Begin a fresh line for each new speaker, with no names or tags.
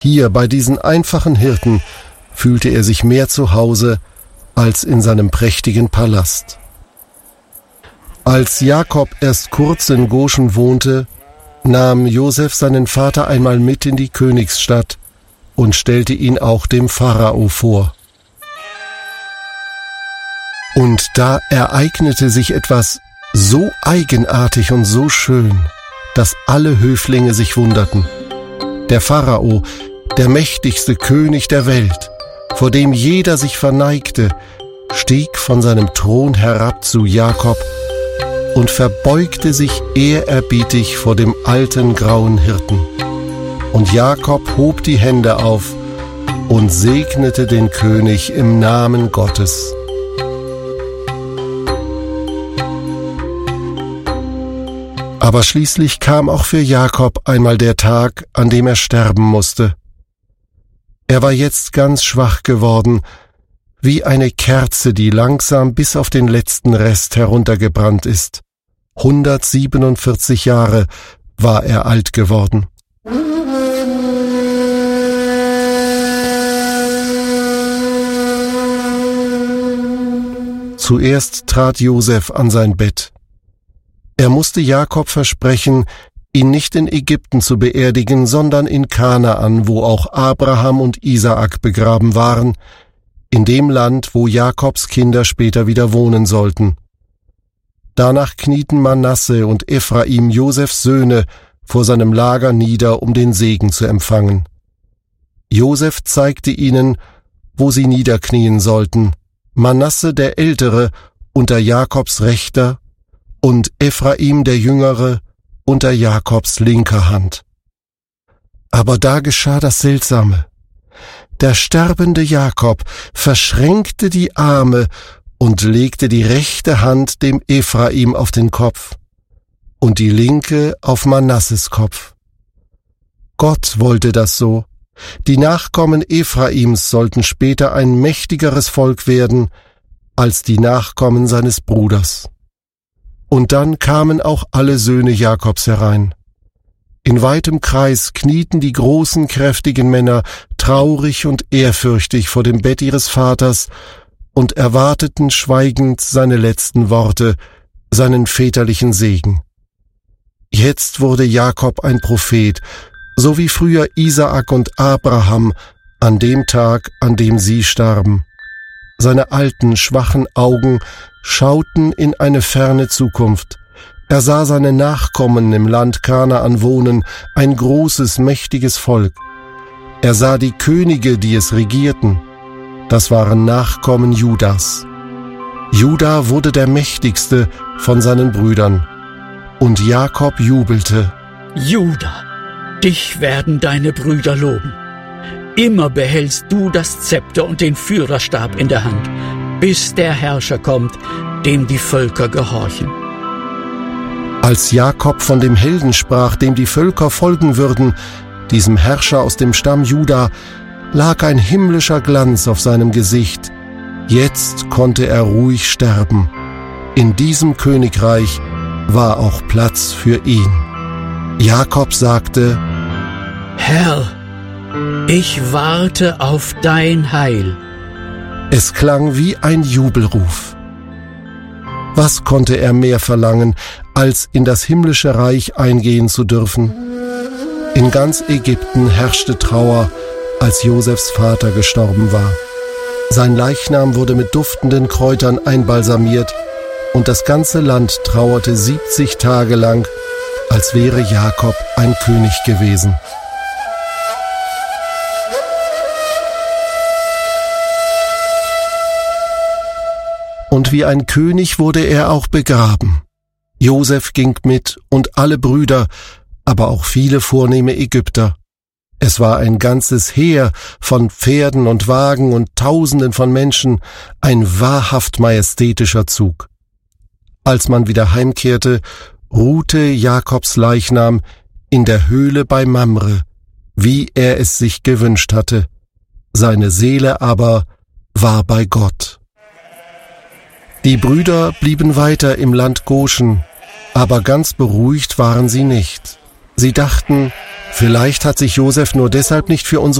Hier bei diesen einfachen Hirten fühlte er sich mehr zu Hause als in seinem prächtigen Palast. Als Jakob erst kurz in Goshen wohnte, nahm Josef seinen Vater einmal mit in die Königsstadt und stellte ihn auch dem Pharao vor. Und da ereignete sich etwas so eigenartig und so schön, dass alle Höflinge sich wunderten. Der Pharao, der mächtigste König der Welt, vor dem jeder sich verneigte, stieg von seinem Thron herab zu Jakob und verbeugte sich ehrerbietig vor dem alten grauen Hirten. Und Jakob hob die Hände auf und segnete den König im Namen Gottes. Aber schließlich kam auch für Jakob einmal der Tag, an dem er sterben musste. Er war jetzt ganz schwach geworden, wie eine Kerze, die langsam bis auf den letzten Rest heruntergebrannt ist. 147 Jahre war er alt geworden. Zuerst trat Josef an sein Bett. Er musste Jakob versprechen, ihn nicht in Ägypten zu beerdigen, sondern in Kanaan, wo auch Abraham und Isaak begraben waren, in dem Land, wo Jakobs Kinder später wieder wohnen sollten. Danach knieten Manasse und Ephraim, Josefs Söhne, vor seinem Lager nieder, um den Segen zu empfangen. Josef zeigte ihnen, wo sie niederknien sollten, Manasse der Ältere unter Jakobs rechter und Ephraim der Jüngere unter Jakobs linker Hand. Aber da geschah das Seltsame. Der sterbende Jakob verschränkte die Arme und legte die rechte Hand dem Ephraim auf den Kopf und die linke auf Manasses Kopf. Gott wollte das so. Die Nachkommen Ephraims sollten später ein mächtigeres Volk werden als die Nachkommen seines Bruders. Und dann kamen auch alle Söhne Jakobs herein. In weitem Kreis knieten die großen, kräftigen Männer traurig und ehrfürchtig vor dem Bett ihres Vaters und erwarteten schweigend seine letzten Worte, seinen väterlichen Segen. Jetzt wurde Jakob ein Prophet, so wie früher Isaak und Abraham an dem Tag, an dem sie starben. Seine alten, schwachen Augen schauten in eine ferne Zukunft. Er sah seine Nachkommen im Land Kanaan wohnen, ein großes, mächtiges Volk. Er sah die Könige, die es regierten. Das waren Nachkommen Judas. Juda wurde der mächtigste von seinen Brüdern. Und Jakob jubelte.
Juda, dich werden deine Brüder loben. Immer behältst du das Zepter und den Führerstab in der Hand, bis der Herrscher kommt, dem die Völker gehorchen.
Als Jakob von dem Helden sprach, dem die Völker folgen würden, diesem Herrscher aus dem Stamm Juda, lag ein himmlischer Glanz auf seinem Gesicht. Jetzt konnte er ruhig sterben. In diesem Königreich war auch Platz für ihn. Jakob sagte:
Herr, ich warte auf dein Heil.
Es klang wie ein Jubelruf. Was konnte er mehr verlangen, als in das himmlische Reich eingehen zu dürfen? In ganz Ägypten herrschte Trauer, als Josefs Vater gestorben war. Sein Leichnam wurde mit duftenden Kräutern einbalsamiert und das ganze Land trauerte 70 Tage lang, als wäre Jakob ein König gewesen. Und wie ein König wurde er auch begraben. Josef ging mit und alle Brüder, aber auch viele vornehme Ägypter. Es war ein ganzes Heer von Pferden und Wagen und Tausenden von Menschen, ein wahrhaft majestätischer Zug. Als man wieder heimkehrte, ruhte Jakobs Leichnam in der Höhle bei Mamre, wie er es sich gewünscht hatte. Seine Seele aber war bei Gott. Die Brüder blieben weiter im Land Goshen, aber ganz beruhigt waren sie nicht. Sie dachten, vielleicht hat sich Josef nur deshalb nicht für unsere